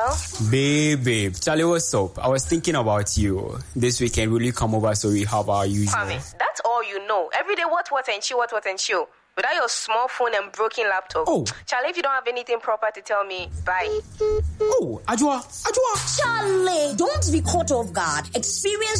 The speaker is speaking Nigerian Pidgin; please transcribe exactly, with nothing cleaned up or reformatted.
Hello? Babe, babe. Charlie, what's up? I was thinking about you. This weekend, will you come over so we have our usual? Kwame, that's all you know. Every day, what, what, and chill, what, what, and chill. Without your small phone and broken laptop. Oh. Charlie, if you don't have anything proper to tell me, bye. Oh, Ajua, Ajua. Charlie, don't be caught off guard. Experience